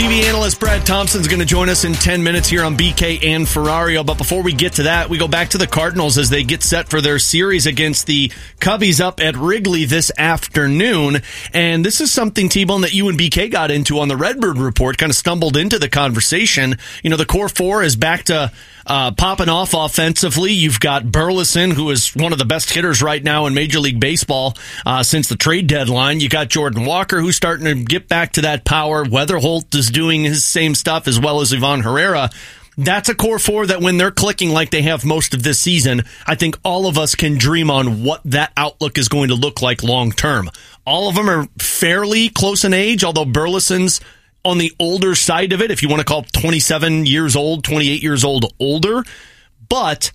TV analyst Brad Thompson's going to join us in 10 minutes here on BK and Ferrario. But before we get to that, we go back to the Cardinals as they get set for their series against the Cubbies up at Wrigley this afternoon. And this is something, T-Bone, that you and BK got into on the Redbird Report, kind of stumbled into the conversation. You know, the core four is back to popping off offensively. You've got Burleson, who is one of the best hitters right now in Major League Baseball since the trade deadline. You got Jordan Walker, who's starting to get back to that power. Weatherholt is doing his same stuff, as well as Ivan Herrera. That's a core four that when they're clicking like they have most of this season, I think all of us can dream on what that outlook is going to look like long term. All of them are fairly close in age, although Burleson's on the older side of it, if you want to call 27 years old, 28 years old older. But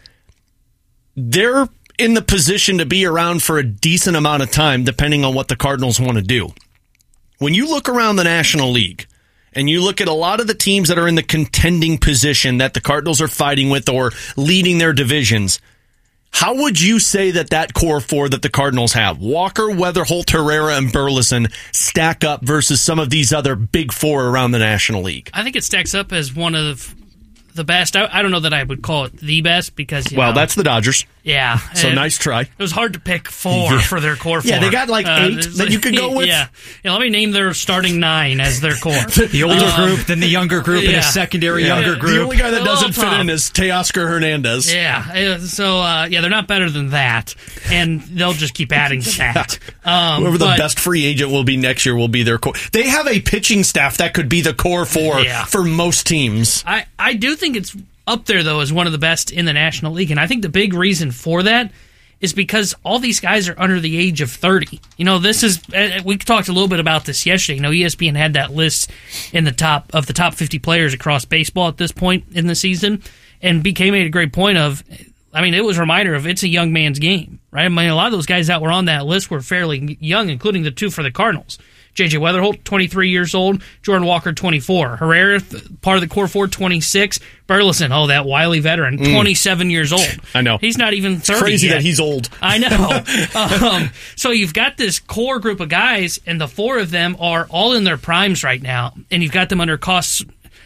they're in the position to be around for a decent amount of time, depending on what the Cardinals want to do. When you look around the National League, and you look at a lot of the teams that are in the contending position that the Cardinals are fighting with or leading their divisions, how would you say that core four that the Cardinals have, Walker, Weatherholt, Herrera, and Burleson, stack up versus some of these other big four around the National League? I think it stacks up as one of the best. I don't know that I would call it the best because, that's the Dodgers. Yeah. So nice try. It was hard to pick four for their core four. Yeah, they got like eight that you could go with. Yeah, let me name their starting nine as their core. The older group, then the younger group, and a secondary younger group. The only guy that doesn't fit in is Teoscar Hernandez. Yeah, so they're not better than that, and they'll just keep adding to that. Whoever the best free agent will be next year will be their core. They have a pitching staff that could be the core four for most teams. I do think it's up there, though, as one of the best in the National League. And I think the big reason for that is because all these guys are under the age of 30. We talked a little bit about this yesterday. ESPN had that list in the top 50 players across baseball at this point in the season. And BK made a great point of, it was a reminder of it's a young man's game, right? A lot of those guys that were on that list were fairly young, including the two for the Cardinals. J.J. Weatherholt, 23 years old. Jordan Walker, 24. Herrera, part of the core four, 26. Burleson, that wily veteran, 27 years old. I know. He's not even 30 It's crazy yet. that he's old. I know. So you've got this core group of guys, and the four of them are all in their primes right now, and you've got them under cost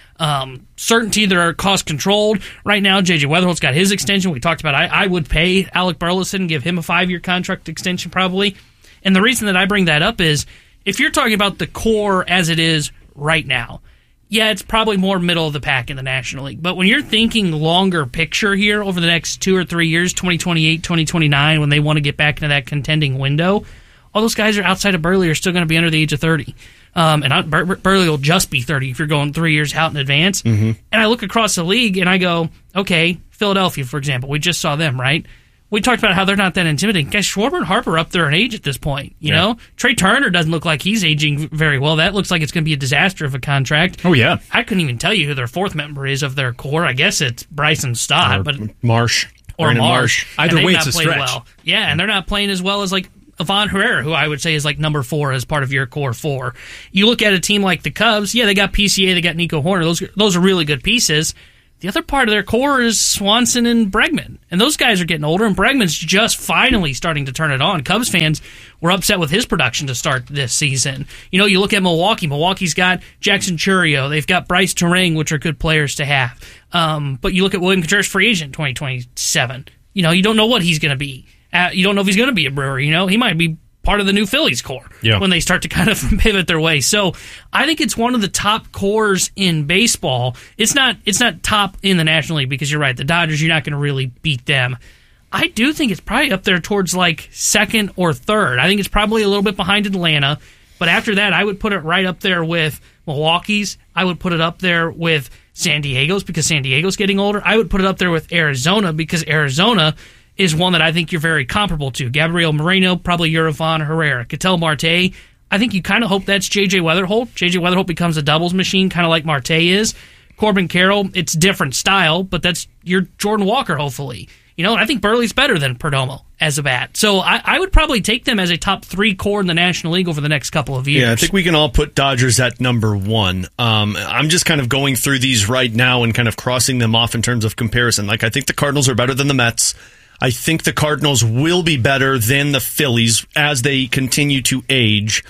certainty. They're cost controlled right now. J.J. Weatherholt's got his extension. We talked about I would pay Alec Burleson, give him a 5-year contract extension probably. And the reason that I bring that up is if you're talking about the core as it is right now, it's probably more middle of the pack in the National League. But when you're thinking longer picture here over the next 2 or 3 years, 2028, 2029, when they want to get back into that contending window, all those guys are outside of Burley are still going to be under the age of 30. And Burley will just be 30 if you're going 3 years out in advance. Mm-hmm. And I look across the league and I go, okay, Philadelphia, for example, we just saw them, right? We talked about how they're not that intimidating. Guys, Schwarber and Harper up there in age at this point. You know, Trey Turner doesn't look like he's aging very well. That looks like it's going to be a disaster of a contract. Oh yeah, I couldn't even tell you who their fourth member is of their core. I guess it's Bryson Stott, but Marsh or Marsh. Either way, it's a stretch. Well. Yeah, and they're not playing as well as like Ivan Herrera, who I would say is like number 4 as part of your core 4. You look at a team like the Cubs. Yeah, they got PCA, they got Nico Horner. Those are really good pieces. The other part of their core is Swanson and Bregman. And those guys are getting older, and Bregman's just finally starting to turn it on. Cubs fans were upset with his production to start this season. You know, you look at Milwaukee. Milwaukee's got Jackson Chourio. They've got Bryce Terang, which are good players to have. But you look at William Contreras, free agent 2027. You know, you don't know what he's going to be. You don't know if he's going to be a Brewer. You know, he might be part of the new Phillies core when they start to kind of pivot their way. So I think it's one of the top cores in baseball. It's not top in the National League because you're right. The Dodgers, you're not going to really beat them. I do think it's probably up there towards like second or third. I think it's probably a little bit behind Atlanta. But after that, I would put it right up there with Milwaukee's. I would put it up there with San Diego's because San Diego's getting older. I would put it up there with Arizona because Arizona is one that I think you're very comparable to. Gabriel Moreno, probably Ivan Herrera. Ketel Marte, I think you kind of hope that's J.J. Weatherholt. J.J. Weatherholt becomes a doubles machine, kind of like Marte is. Corbin Carroll, it's different style, but that's your Jordan Walker, hopefully. You know, I think Burley's better than Perdomo as a bat. So I would probably take them as a top 3 core in the National League over the next couple of years. Yeah, I think we can all put Dodgers at number 1. I'm just kind of going through these right now and kind of crossing them off in terms of comparison. Like, I think the Cardinals are better than the Mets. I think the Cardinals will be better than the Phillies as they continue to age.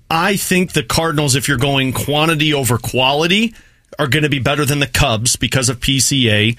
I think the Cardinals, if you're going quantity over quality, are going to be better than the Cubs because of PCA.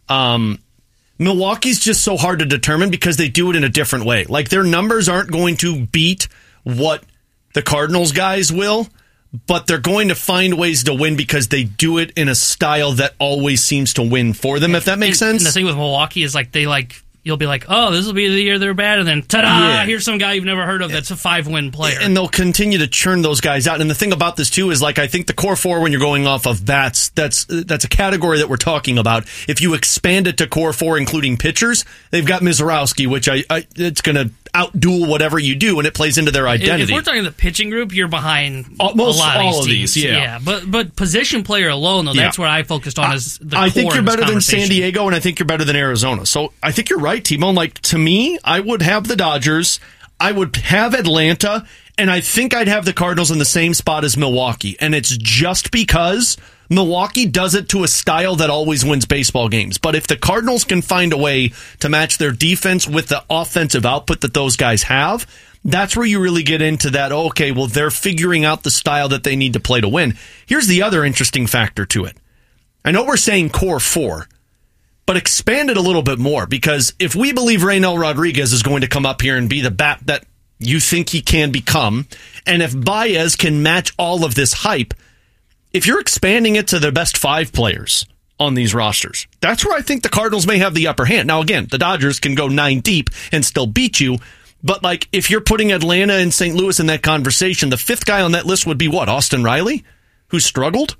Milwaukee's just so hard to determine because they do it in a different way. Like, their numbers aren't going to beat what the Cardinals guys will, but they're going to find ways to win because they do it in a style that always seems to win for them, if that makes sense. And the thing with Milwaukee is, you'll be like, oh, this will be the year they're bad, and then ta-da, here's some guy you've never heard of that's a 5-win player. And they'll continue to churn those guys out. And the thing about this, too, is I think the core four, when you're going off of bats, that's a category that we're talking about. If you expand it to core four, including pitchers, they've got Mizorowski, which it's going to outduel whatever you do, and it plays into their identity. If we're talking the pitching group, you're behind a lot of these teams. Yeah. But position player alone, though, that's what I focused on as the core. I think you're better than San Diego, and I think you're better than Arizona. So I think you're right, T-Bone. To me, I would have the Dodgers, I would have Atlanta, and I think I'd have the Cardinals in the same spot as Milwaukee. And it's just because Milwaukee does it to a style that always wins baseball games. But if the Cardinals can find a way to match their defense with the offensive output that those guys have, that's where you really get into that, okay, well, they're figuring out the style that they need to play to win. Here's the other interesting factor to it. I know we're saying core four, but expand it a little bit more, because if we believe Raynel Rodriguez is going to come up here and be the bat that you think he can become, and if Baez can match all of this hype, if you're expanding it to the best 5 players on these rosters, that's where I think the Cardinals may have the upper hand. Now, again, the Dodgers can go 9 deep and still beat you, but if you're putting Atlanta and St. Louis in that conversation, the 5th guy on that list would be what? Austin Riley, who struggled?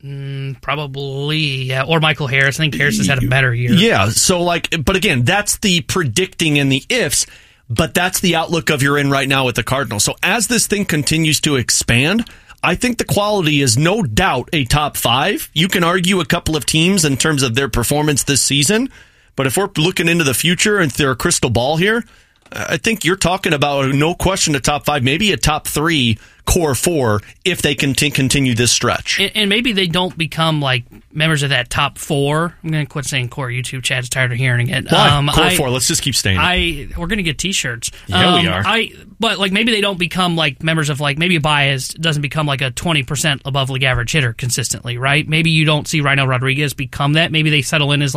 Probably, yeah. Or Michael Harris. I think Harris has had a better year. Yeah, so but again, that's the predicting and the ifs, but that's the outlook of you're in right now with the Cardinals. So as this thing continues to expand, I think the quality is no doubt a top 5. You can argue a couple of teams in terms of their performance this season, but if we're looking into the future and they're a crystal ball here, I think you're talking about, no question, a top 5, maybe a top 3 core 4 if they can continue this stretch. And maybe they don't become members of that top 4. I'm going to quit saying core. YouTube chat's tired of hearing it. Why? Core 4. Let's just keep staying. We're going to get T-shirts. Yeah, we are. But maybe they don't become members of maybe Baez doesn't become a 20% above league average hitter consistently, right? Maybe you don't see Raynel Rodriguez become that. Maybe they settle in as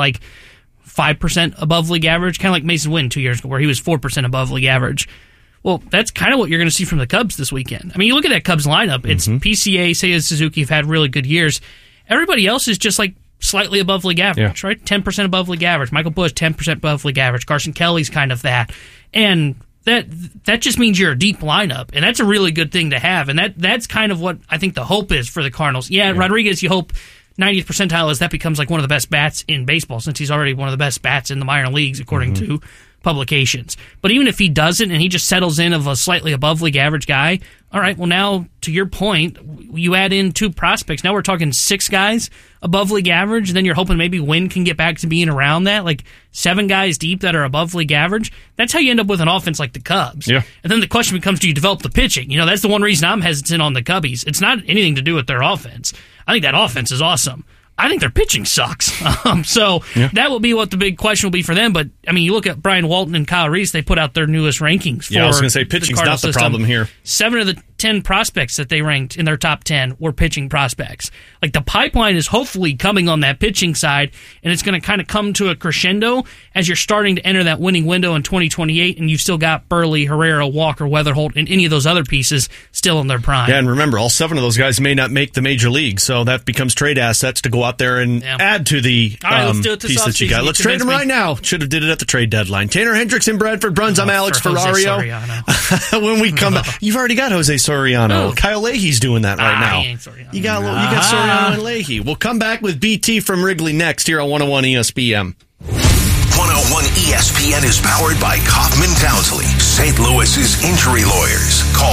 5% above league average, kind of like Mason Wynn 2 years ago, where he was 4% above league average. Well, that's kind of what you're going to see from the Cubs this weekend. I mean, you look at that Cubs lineup. It's PCA, Seiya Suzuki have had really good years. Everybody else is just slightly above league average, right? 10% above league average. Michael Busch, 10% above league average. Carson Kelly's kind of that. And that just means you're a deep lineup, and that's a really good thing to have. And that's kind of what I think the hope is for the Cardinals. Yeah, Rodriguez, you hope 90th percentile is that becomes one of the best bats in baseball, since he's already one of the best bats in the minor leagues, according to publications. But even if he doesn't and he just settles in of a slightly above league average guy, all right, well, now, to your point, you add in 2 prospects. Now we're talking 6 guys above league average, and then you're hoping maybe Wynn can get back to being around that, 7 guys deep that are above league average. That's how you end up with an offense like the Cubs. Yeah. And then the question becomes, do you develop the pitching? That's the one reason I'm hesitant on the Cubbies. It's not anything to do with their offense. I think that offense is awesome. I think their pitching sucks. That will be what the big question will be for them. But, I mean, you look at Brian Walton and Kyle Reese, they put out their newest rankings for I was going to say, pitching's not the problem here. 7 of the 10 prospects that they ranked in their top 10 were pitching prospects. The pipeline is hopefully coming on that pitching side, and it's going to kind of come to a crescendo as you're starting to enter that winning window in 2028, and you've still got Burley, Herrera, Walker, Weatherholt, and any of those other pieces still in their prime. Yeah, and remember, all 7 of those guys may not make the major league, so that becomes trade assets to go out there and add to the piece that you got. Let's trade them right now. Should have did it at the trade deadline. Tanner Hendricks in Bradford Bruns. I'm Alex Ferrario. When we come back, you've already got Jose Soriano. Kyle Leahy's doing that right now. You got Soriano and Leahy. We'll come back with BT from Wrigley next here on 101 ESPN. 101 ESPN is powered by Kaufman Townsley, St. Louis's injury lawyers. Call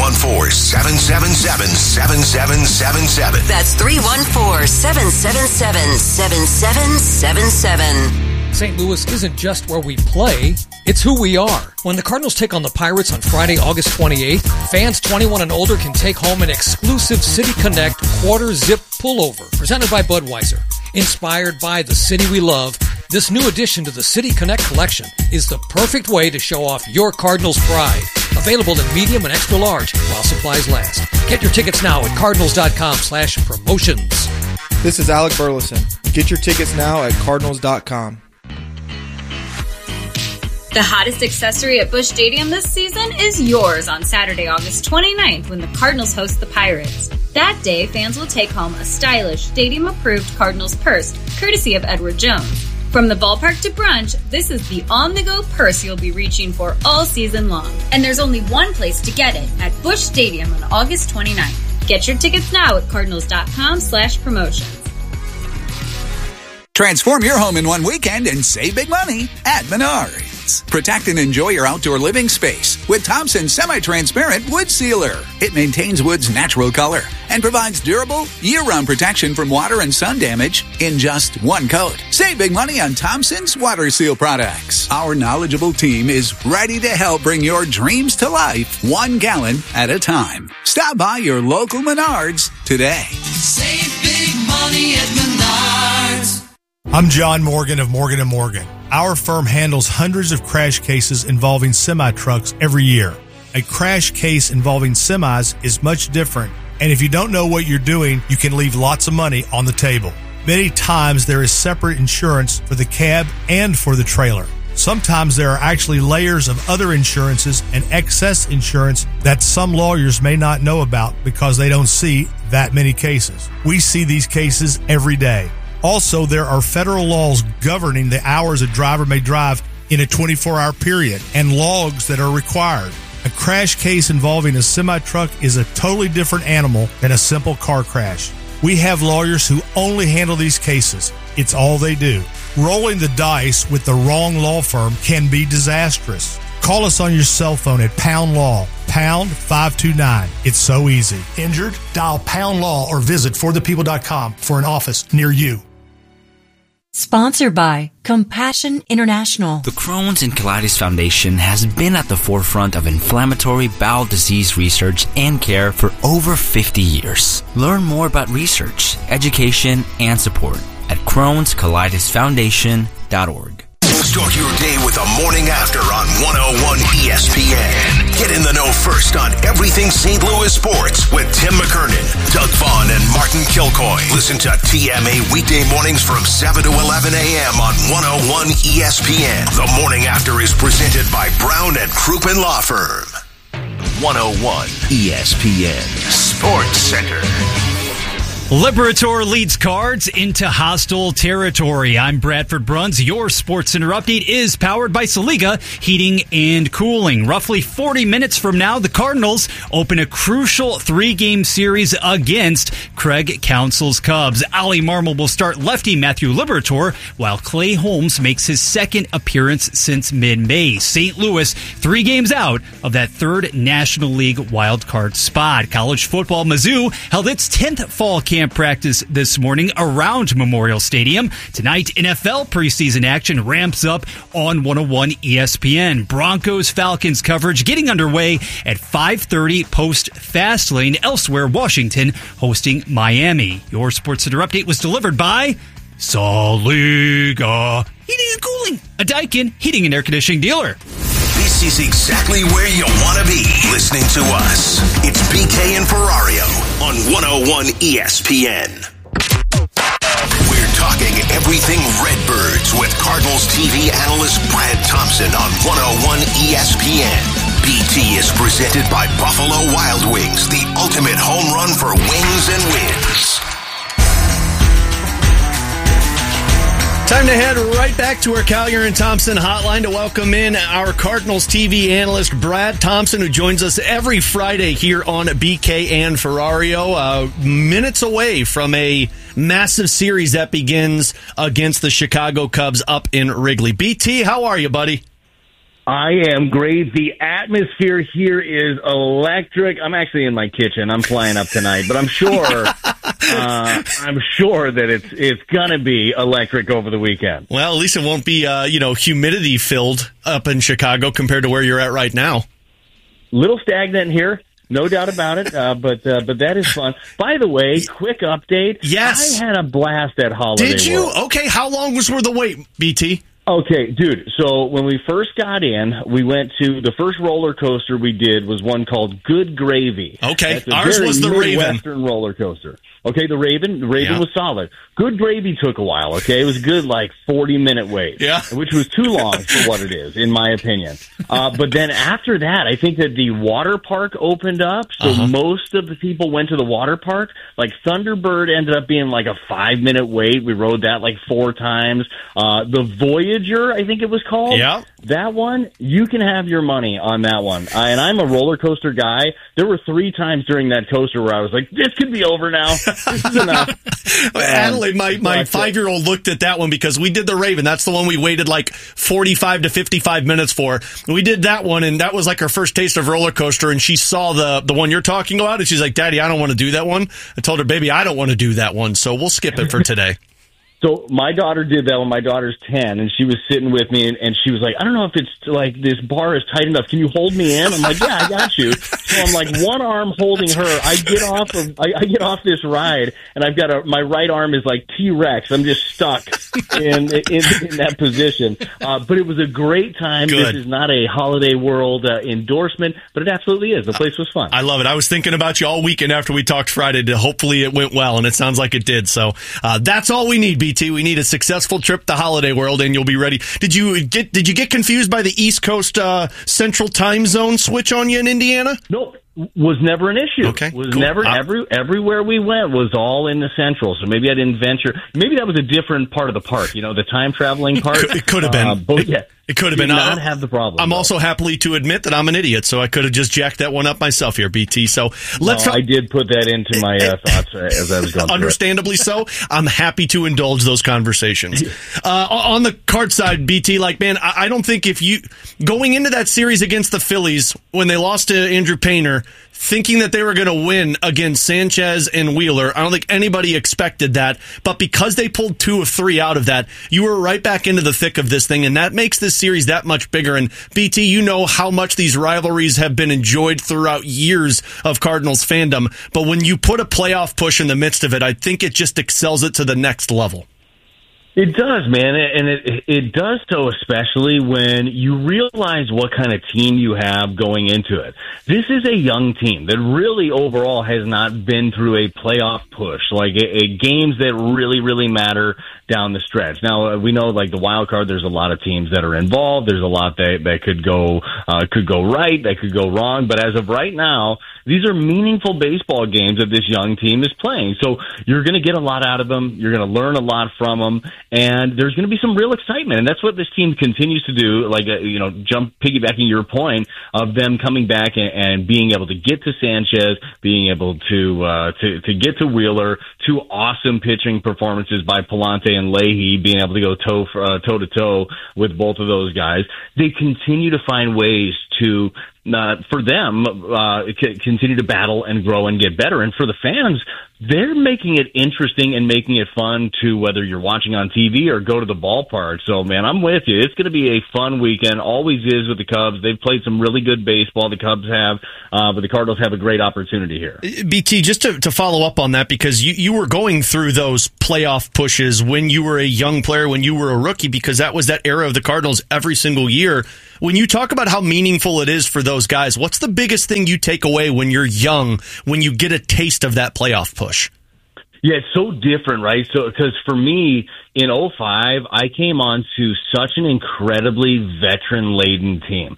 314-777-7777. That's 314-777-7777. St. Louis isn't just where we play, it's who we are. When the Cardinals take on the Pirates on Friday, August 28th, fans 21 and older can take home an exclusive City Connect quarter zip pullover presented by Budweiser. Inspired by the city we love, this new addition to the City Connect collection is the perfect way to show off your Cardinals pride. Available in medium and extra large while supplies last. Get your tickets now at cardinals.com/promotions. This is Alec Burleson. Get your tickets now at cardinals.com. The hottest accessory at Busch Stadium this season is yours on Saturday, August 29th when the Cardinals host the Pirates. That day, fans will take home a stylish, stadium-approved Cardinals purse, courtesy of Edward Jones. From the ballpark to brunch, this is the on-the-go purse you'll be reaching for all season long. And there's only one place to get it, at Busch Stadium on August 29th. Get your tickets now at cardinals.com/promotions. Transform your home in one weekend and save big money at Menards. Protect and enjoy your outdoor living space with Thompson Semi-Transparent Wood Sealer. It maintains wood's natural color and provides durable, year-round protection from water and sun damage in just one coat. Save big money on Thompson's Water Seal products. Our knowledgeable team is ready to help bring your dreams to life 1 gallon at a time. Stop by your local Menards today. Save big money at Menards. I'm John Morgan of Morgan & Morgan. Our firm handles hundreds of crash cases involving semi-trucks every year. A crash case involving semis is much different, and if you don't know what you're doing, you can leave lots of money on the table. Many times there is separate insurance for the cab and for the trailer. Sometimes there are actually layers of other insurances and excess insurance that some lawyers may not know about because they don't see that many cases. We see these cases every day. Also, there are federal laws governing the hours a driver may drive in a 24-hour period and logs that are required. A crash case involving a semi-truck is a totally different animal than a simple car crash. We have lawyers who only handle these cases. It's all they do. Rolling the dice with the wrong law firm can be disastrous. Call us on your cell phone at Pound Law, pound 529. It's so easy. Injured? Dial Pound Law or visit forthepeople.com for an office near you. Sponsored by Compassion International. The Crohn's and Colitis Foundation has been at the forefront of inflammatory bowel disease research and care for over 50 years. Learn more about research, education, and support at Crohn'sColitisFoundation.org. Start your day with the morning after on 101 ESPN. Get in the know first on everything St. Louis sports with Tim McKernan, Doug Vaughn, and Martin Kilcoy. Listen to TMA weekday mornings from 7 to 11 a.m. on 101 ESPN. The morning after is presented by Brown and Crouppen Law Firm. 101 ESPN Sports Center. Liberator leads Cards into hostile territory. I'm Bradford Bruns. Your Sports Center update is powered by Saliga Heating and Cooling. Roughly 40 minutes from now, the Cardinals open a crucial 3-game series against Craig Counsell's Cubs. Ali Marmol will start lefty Matthew Liberator, while Clay Holmes makes his second appearance since mid-May. St. Louis 3 games out of that third National League wildcard spot. College football, Mizzou held its 10th fall camp practice this morning around Memorial Stadium. Tonight, NFL preseason action ramps up on 101 ESPN. Broncos-Falcons coverage getting underway at 5:30 post Fastlane. Elsewhere, Washington hosting Miami. Your Sports Center update was delivered by Saliga Heating and Cooling, a Daikin heating and air conditioning dealer. This is exactly where you want to be listening to us. It's BK and Ferrario on 101 ESPN. We're talking everything Redbirds with Cardinals TV analyst Brad Thompson on 101 ESPN. BT is presented by Buffalo Wild Wings, the ultimate home run for wings and wins. Time to head right back to our Collier and Thompson hotline to welcome in our Cardinals TV analyst, Brad Thompson, who joins us every Friday here on BK and Ferrario. Minutes away from a massive series that begins against the Chicago Cubs up in Wrigley. BT, how are you, buddy? I am great. The atmosphere here is electric. I'm actually in my kitchen. I'm flying up tonight, but I'm sure that it's gonna be electric over the weekend. Well, at least it won't be humidity filled up in Chicago compared to where you're at right now. Little stagnant here, no doubt about it. But that is fun. By the way, quick update. Yes, I had a blast at Holiday Did you? World. Okay, how long was worth the wait, BT? Okay, dude. So when we first got in, we went to the first roller coaster we did was one called Good Gravy. Okay, ours was the Raven. Western roller coaster. Okay, the Raven. The Raven was solid. Good Gravy took a while. Okay, it was a good 40-minute wait. Yeah, which was too long for what it is, in my opinion. But then after that, I think that the water park opened up, so most of the people went to the water park. Like Thunderbird ended up being like a 5-minute wait. We rode that 4 times. The Voyager, I think it was called. Yeah. That one, you can have your money on that one. And I'm a roller coaster guy. There were 3 times during that coaster where I was like, this could be over now. This is enough. Adelaide, my 5-year-old looked at that one because we did the Raven. That's the one we waited 45 to 55 minutes for. We did that one, and that was her first taste of roller coaster, and she saw the one you're talking about, and she's like, Daddy, I don't want to do that one. I told her, baby, I don't want to do that one, so we'll skip it for today. So my daughter did that when my daughter's 10, and she was sitting with me, and she was like, I don't know if it's this bar is tight enough. Can you hold me in? I'm like, yeah, I got you. So I'm one arm holding her. I get off this ride, and I've got my right arm is like T-Rex. I'm just stuck in that position. But it was a great time. Good. This is not a Holiday World endorsement, but it absolutely is. The place was fun. I love it. I was thinking about you all weekend after we talked Friday. Hopefully it went well, and it sounds like it did. So that's all we need, BT. We need a successful trip to Holiday World, and you'll be ready. Did you get confused by the East Coast Central Time Zone switch on you in Indiana? Nope. Was never an issue. Okay, was cool. Never everywhere we went was all in the Central. So maybe I didn't venture. Maybe that was a different part of the park. The time traveling part. It could have been. But yeah. It could have been. Did not have the problem. I'm also happily to admit that I'm an idiot, so I could have just jacked that one up myself here, BT. So I did put that into my thoughts as I was going through. Understandably so. I'm happy to indulge those conversations. On the card side, BT, I don't think if you going into that series against the Phillies when they lost to Andrew Painter, thinking that they were going to win against Sanchez and Wheeler, I don't think anybody expected that. But because they pulled 2 of 3 out of that, you were right back into the thick of this thing, and that makes this series that much bigger. And BT, you know how much these rivalries have been enjoyed throughout years of Cardinals fandom. But when you put a playoff push in the midst of it, I think it just excels it to the next level. It does, man, and it does so especially when you realize what kind of team you have going into it. This is a young team that really overall has not been through a playoff push, games that really, really matter down the stretch. Now, we know the wild card, there's a lot of teams that are involved. There's a lot that could go right, that could go wrong. But as of right now, these are meaningful baseball games that this young team is playing. So you're going to get a lot out of them. You're going to learn a lot from them. And there's going to be some real excitement. And that's what this team continues to do, piggybacking your point of them coming back and being able to get to Sanchez, being able to get to Wheeler, 2 awesome pitching performances by Palante and Leahy, being able to go toe-to-toe with both of those guys. They continue to find ways to for them, continue to battle and grow and get better. And for the fans, they're making it interesting and making it fun to whether you're watching on TV or go to the ballpark. So, man, I'm with you. It's going to be a fun weekend. Always is with the Cubs. They've played some really good baseball. The Cubs have, but the Cardinals have a great opportunity here. BT, just to follow up on that, because you were going through those playoff pushes when you were a young player, when you were a rookie, because that was that era of the Cardinals every single year. When you talk about how meaningful it is for those guys, what's the biggest thing you take away when you're young, when you get a taste of that playoff push? Yeah, it's so different, right? So, because for me, in 2005, I came on to such an incredibly veteran-laden team.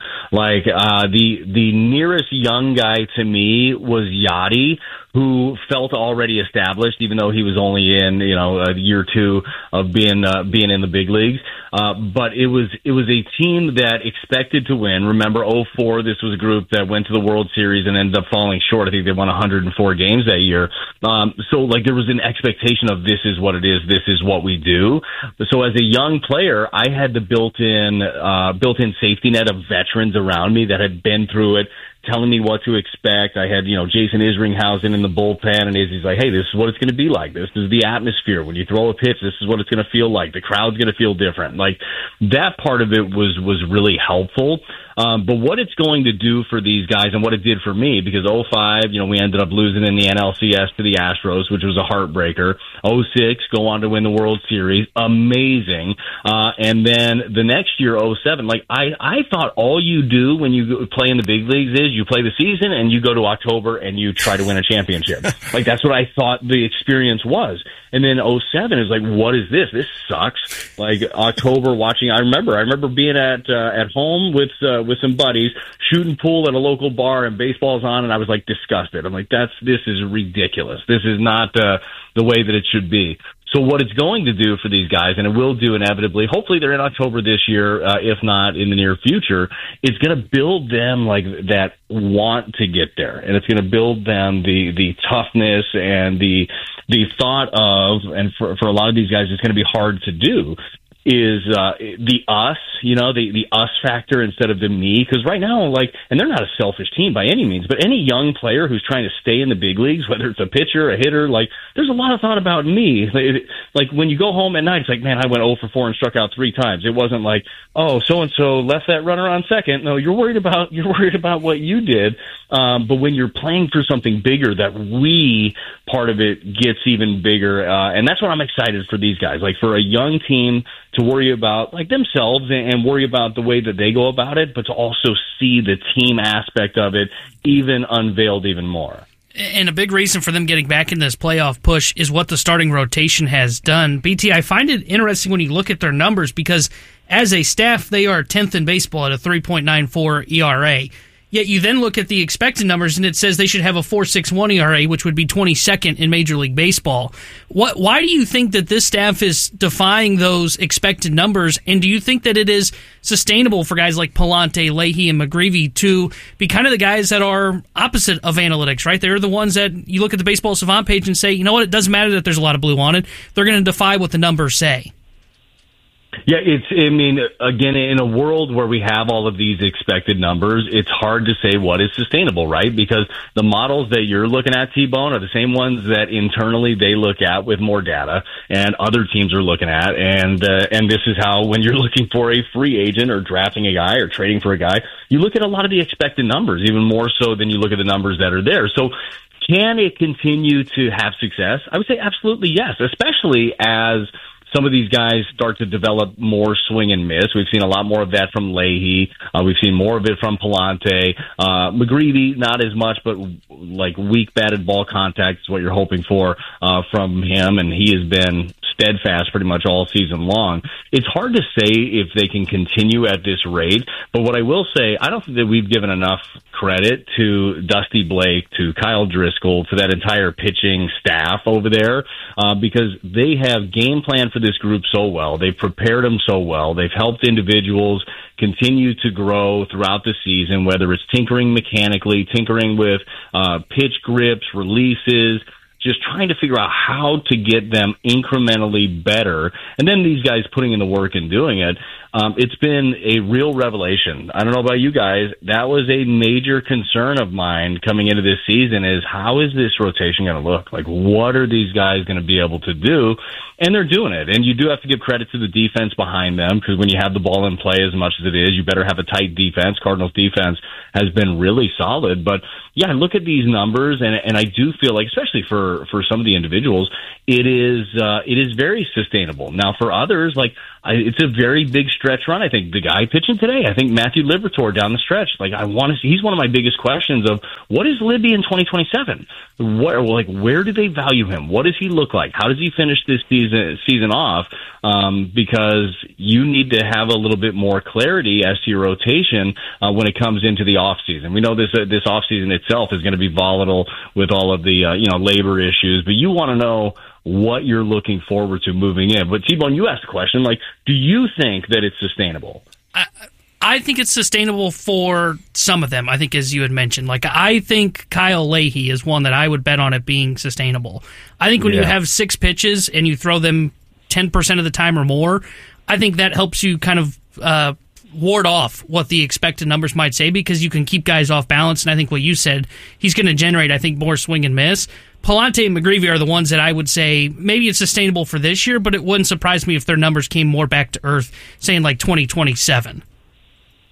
The nearest young guy to me was Yachty, who felt already established, even though he was only in, a year or 2 of being in the big leagues. But it was a team that expected to win. Remember, 2004, this was a group that went to the World Series and ended up falling short. I think they won 104 games that year. So there was an expectation of this is what it is, this is what we do. So as a young player, I had the built-in safety net of veterans around me that had been through it, telling me what to expect. I had, Jason Isringhausen in the bullpen, and he's like, hey, this is what it's going to be like. This is the atmosphere. When you throw a pitch, this is what it's going to feel like. The crowd's going to feel different. That part of it was really helpful. But what it's going to do for these guys and what it did for me, because 05, we ended up losing in the NLCS to the Astros, which was a heartbreaker. 06, go on to win the World Series. Amazing. And then the next year, 07, I thought all you do when you play in the big leagues is you play the season and you go to October and you try to win a championship. That's what I thought the experience was. And then 07 is what is this? This sucks. October watching, I remember being at home with some buddies shooting pool at a local bar and baseball's on and I was disgusted. I'm this is ridiculous. This is not the way that it should be. So what it's going to do for these guys, and it will do inevitably, hopefully they're in October this year, if not in the near future, it's going to build them that want to get there. And it's going to build them the toughness and the thought of, and for a lot of these guys, it's going to be hard to do, is the us, the us factor instead of the me. Because right now, and they're not a selfish team by any means, but any young player who's trying to stay in the big leagues, whether it's a pitcher, a hitter, there's a lot of thought about me. When you go home at night, it's man, I went 0 for 4 and struck out 3 times. It wasn't oh, so-and-so left that runner on second. No, you're worried about what you did. But when you're playing for something bigger, that we part of it gets even bigger. And that's what I'm excited for these guys. For a young team to worry about themselves and worry about the way that they go about it, but to also see the team aspect of it even unveiled even more. And a big reason for them getting back in this playoff push is what the starting rotation has done. BT, I find it interesting when you look at their numbers because as a staff, they are 10th in baseball at a 3.94 ERA. Yet you then look at the expected numbers, and it says they should have a 4.61 ERA, which would be 22nd in Major League Baseball. Why do you think that this staff is defying those expected numbers, and do you think that it is sustainable for guys like Pallante, Leahy, and McGreevy to be kind of the guys that are opposite of analytics, right? They're the ones that you look at the Baseball Savant page and say, you know what, it doesn't matter that there's a lot of blue on it. They're going to defy what the numbers say. Yeah, again, in a world where we have all of these expected numbers, it's hard to say what is sustainable, right? Because the models that you're looking at, T-Bone, are the same ones that internally they look at with more data and other teams are looking at. And this is how, when you're looking for a free agent or drafting a guy or trading for a guy, you look at a lot of the expected numbers, even more so than you look at the numbers that are there. So can it continue to have success? I would say absolutely yes, especially as some of these guys start to develop more swing and miss. We've seen a lot more of that from Leahy. We've seen more of it from Pallante. McGreevy, not as much, but weak batted ball contact is what you're hoping for from him, and he has been steadfast pretty much all season long. It's hard to say if they can continue at this rate, but what I will say, I don't think that we've given enough credit to Dusty Blake, to Kyle Driscoll, to that entire pitching staff over there, because they have game planned for this group so well. They've prepared them so well. They've helped individuals continue to grow throughout the season, whether it's tinkering mechanically, tinkering with pitch grips, releases, just trying to figure out how to get them incrementally better. And then these guys putting in the work and doing it. It's been a real revelation. I don't know about you guys. That was a major concern of mine coming into this season, is how is this rotation going to look? What are these guys going to be able to do? And they're doing it. And you do have to give credit to the defense behind them, because when you have the ball in play as much as it is, you better have a tight defense. Cardinals defense has been really solid. But yeah, look at these numbers, and I do feel like, especially for some of the individuals, it is very sustainable. Now for others, it's a very big stretch run. I think the guy pitching today, I think Matthew Liberatore down the stretch, I want to see, he's one of my biggest questions of what is Libby in 2027? Where do they value him? What does he look like? How does he finish this season off? Because you need to have a little bit more clarity as to your rotation when it comes into the off season. We know this off season itself is going to be volatile with all of the labor issues, but you want to know what you're looking forward to moving in. But T-Bone, you asked the question, do you think that it's sustainable? I think it's sustainable for some of them, I think, as you had mentioned. I think Kyle Leahy is one that I would bet on it being sustainable. I think when you have 6 pitches and you throw them 10% of the time or more, I think that helps you kind of ward off what the expected numbers might say, because you can keep guys off balance. And I think what you said, he's going to generate, I think, more swing and miss. Pallante and McGreevy are the ones that I would say maybe it's sustainable for this year, but it wouldn't surprise me if their numbers came more back to earth, saying 2027.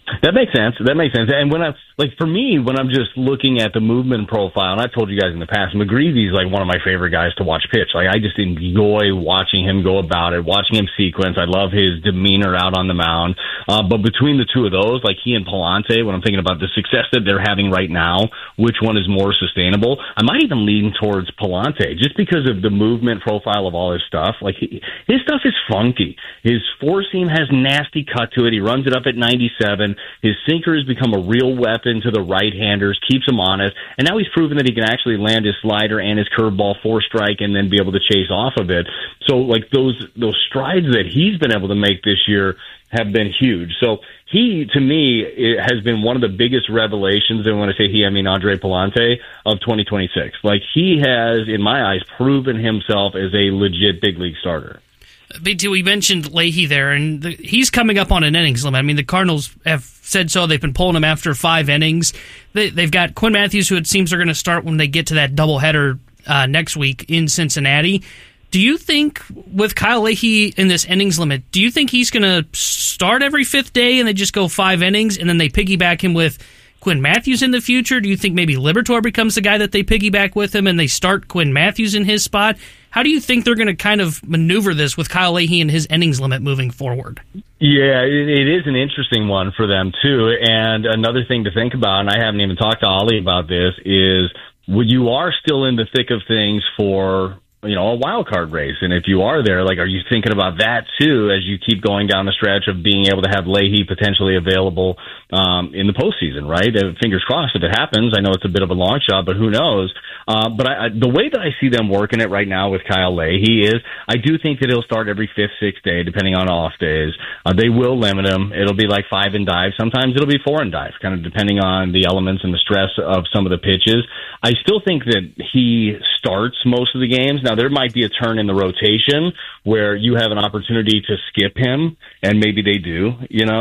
That makes sense. And when for me, when I'm just looking at the movement profile, and I've told you guys in the past, McGreevy's like one of my favorite guys to watch pitch. Like, I just enjoy watching him go about it, watching him sequence. I love his demeanor out on the mound. But between the two of those, like he and Palante, when I'm thinking about the success that they're having right now, which one is more sustainable? I might even lean towards Palante just because of the movement profile of all his stuff. Like, his stuff is funky. His four seam has nasty cut to it. He runs it up at 97. His sinker has become a real weapon to the right-handers, keeps him honest, and now he's proven that he can actually land his slider and his curveball 4-strike and then be able to chase off of it. So, like, those strides that he's been able to make this year have been huge. So he, to me, has been one of the biggest revelations, and when I say he, I mean Andre Palante, of 2026. Like, he has, in my eyes, proven himself as a legit big league starter. BT, we mentioned Leahy there, and he's coming up on an innings limit. I mean, the Cardinals have said so. They've been pulling him after 5 innings. They've got Quinn Matthews, who it seems they're going to start when they get to that doubleheader next week in Cincinnati. Do you think, with Kyle Leahy in this innings limit, do you think he's going to start every 5th day and they just go 5 innings, and then they piggyback him with Quinn Matthews in the future? Do you think maybe Liberatore becomes the guy that they piggyback with him and they start Quinn Matthews in his spot? How do you think they're going to kind of maneuver this with Kyle Leahy and his innings limit moving forward? Yeah, it is an interesting one for them, too. And another thing to think about, and I haven't even talked to Ollie about this, is you are still in the thick of things for a wild card race. And if you are there, like, are you thinking about that too as you keep going down the stretch of being able to have Leahy potentially available in the postseason, right? Fingers crossed if it happens. I know it's a bit of a long shot, but who knows? But the way that I see them working it right now with Kyle Leahy is I do think that he'll start every 5th, 6th day, depending on off days. They will limit him. It'll be like 5 and dive. Sometimes it'll be 4 and dive, kind of depending on the elements and the stress of some of the pitches. I still think that he starts most of the games. Now, there might be a turn in the rotation where you have an opportunity to skip him, and maybe they do,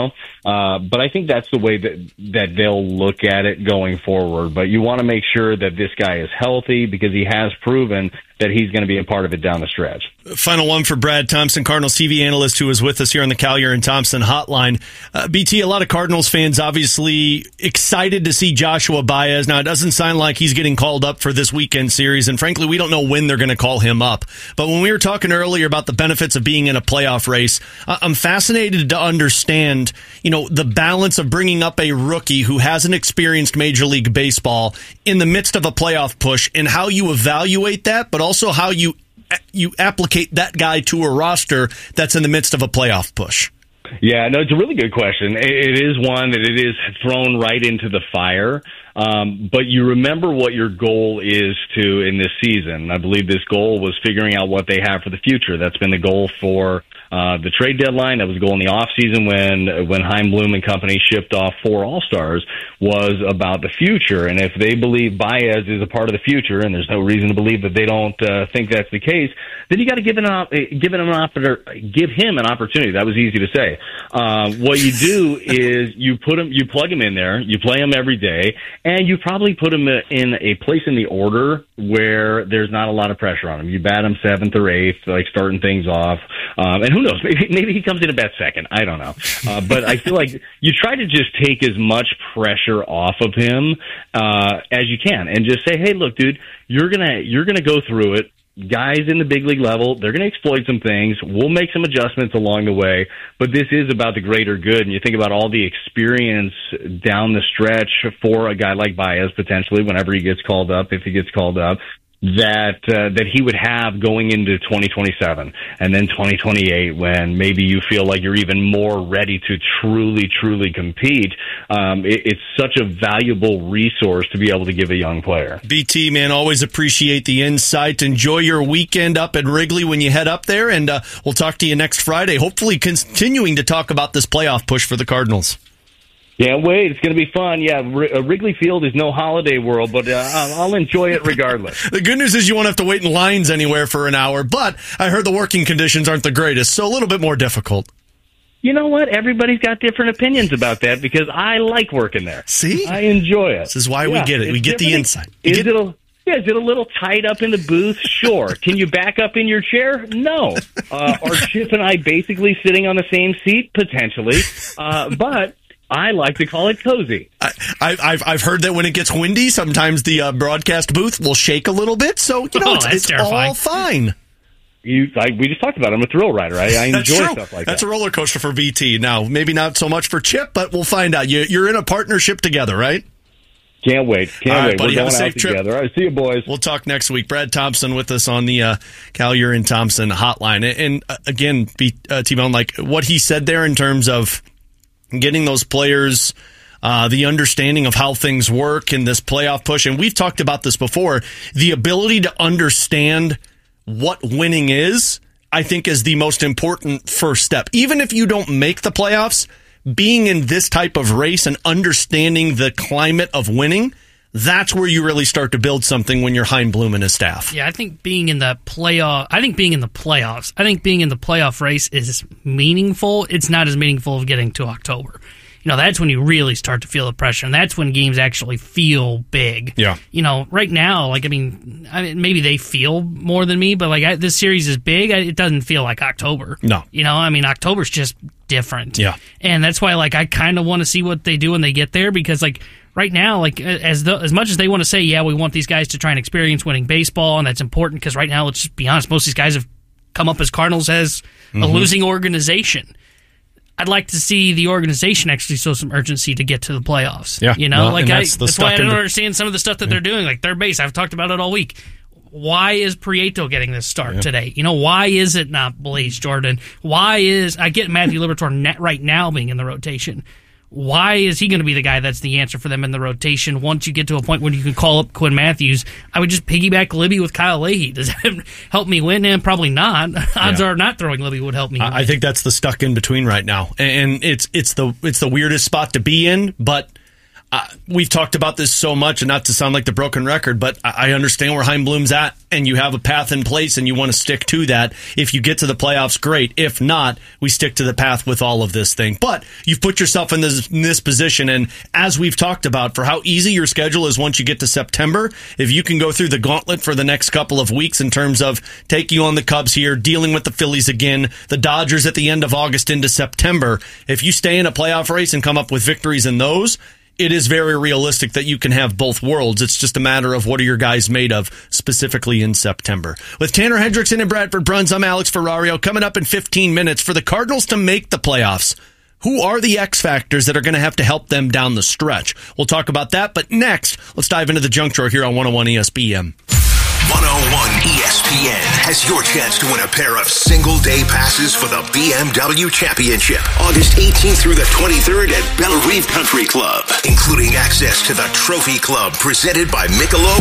but I think that's the way that they'll look at it going forward. But you want to make sure that this guy is healthy because he has proven that he's going to be a part of it down the stretch. Final one for Brad Thompson, Cardinals TV analyst, who is with us here on the Collier and Thompson hotline. BT, a lot of Cardinals fans obviously excited to see Joshua Baez. Now, it doesn't sound like he's getting called up for this weekend series, and frankly, we don't know when they're going to call him up. But when we were talking earlier about the benefits of being in a playoff race, I'm fascinated to understand, the balance of bringing up a rookie who hasn't experienced Major League Baseball in the midst of a playoff push and how you evaluate that, but also how you applicate that guy to a roster that's in the midst of a playoff push. Yeah, no, it's a really good question. It is one that it is thrown right into the fire. But you remember what your goal is in this season. I believe this goal was figuring out what they have for the future. That's been the goal for the trade deadline. That was the goal in the offseason when Chaim Bloom and company shipped off 4 All-Stars, was about the future. And if they believe Baez is a part of the future, and there's no reason to believe that they don't think that's the case, then you got to give him an opportunity. That was easy to say. What you do is you plug him in there, you play him every day, and you probably put him in a place in the order where there's not a lot of pressure on him. You bat him 7th or 8th, like starting things off. And who knows, maybe he comes in a bat second. I don't know. But I feel like you try to just take as much pressure off of him as you can and just say, hey, look, dude, you're gonna go through it. Guys in the big league level, they're going to exploit some things. We'll make some adjustments along the way, but this is about the greater good. And you think about all the experience down the stretch for a guy like Baez, potentially, whenever he gets called up, if he gets called up, that he would have going into 2027 and then 2028, when maybe you feel like you're even more ready to truly compete. It's such a valuable resource to be able to give a young player. BT, man, always appreciate the insight. Enjoy your weekend up at Wrigley when you head up there, and we'll talk to you next Friday, hopefully continuing to talk about this playoff push for the Cardinals. Can't wait. It's going to be fun. Yeah, Wrigley Field is no Holiday World, but I'll enjoy it regardless. The good news is you won't have to wait in lines anywhere for an hour, but I heard the working conditions aren't the greatest, so a little bit more difficult. You know what? Everybody's got different opinions about that because I like working there. See? I enjoy it. This is why we get it. We get the insight. Is it a little tight up in the booth? Sure. Can you back up in your chair? No. Are Chip and I basically sitting on the same seat? Potentially. But I like to call it cozy. I've heard that when it gets windy, sometimes the broadcast booth will shake a little bit. So, it's all fine. We just talked about it. I'm a thrill rider. I enjoy stuff like that. That's a roller coaster for BT. Now, maybe not so much for Chip, but we'll find out. You're in a partnership together, right? Can't wait. All right, wait. Buddy, We're have going a safe out trip. together. All right, see you, boys. We'll talk next week. Brad Thompson with us on the Cal Urin Thompson hotline. And again, T-Bone, like what he said there in terms of getting those players the understanding of how things work in this playoff push. And we've talked about this before. The ability to understand what winning is, I think, is the most important first step. Even if you don't make the playoffs, being in this type of race and understanding the climate of winning, that's where you really start to build something when you're Hein Bloom and his staff. Yeah, I think being in the playoffs, I think being in the playoff race is meaningful. It's not as meaningful as getting to October. That's when you really start to feel the pressure, and that's when games actually feel big. Yeah. Right now, I mean, maybe they feel more than me, but this series is big. It doesn't feel like October. No. October's just different. Yeah. And that's why, I kind of want to see what they do when they get there, because, right now, as much as they want to say, yeah, we want these guys to try and experience winning baseball, and that's important, because right now, let's just be honest, most of these guys have come up as Cardinals as a losing organization. I'd like to see the organization actually show some urgency to get to the playoffs. Yeah. That's why I don't understand some of the stuff that they're doing, like third base. I've talked about it all week. Why is Prieto getting this start today? Why is it not Blaze Jordan? I get Matthew Liberatore right now being in the rotation. Why is he going to be the guy that's the answer for them in the rotation once you get to a point where you can call up Quinn Matthews? I would just piggyback Libby with Kyle Leahy. Does that help me win? And probably not. Odds are not throwing Libby would help me win. I think that's the stuck in between right now. And it's the weirdest spot to be in, but we've talked about this so much, and not to sound like the broken record, but I understand where Hein Bloom's at, and you have a path in place, and you want to stick to that. If you get to the playoffs, great. If not, we stick to the path with all of this thing. But you've put yourself in this position, and as we've talked about, for how easy your schedule is once you get to September, if you can go through the gauntlet for the next couple of weeks in terms of taking on the Cubs here, dealing with the Phillies again, the Dodgers at the end of August into September, if you stay in a playoff race and come up with victories in those, it is very realistic that you can have both worlds. It's just a matter of what are your guys made of, specifically in September. With Tanner Hendrickson and Bradford Bruns, I'm Alex Ferrario. Coming up in 15 minutes, for the Cardinals to make the playoffs, who are the X factors that are going to have to help them down the stretch? We'll talk about that, but next, let's dive into the junk drawer here on 101 ESPN. 101 ESPN has your chance to win a pair of single-day passes for the BMW Championship, August 18th through the 23rd at Belle Rive Country Club, including access to the Trophy Club presented by Michelob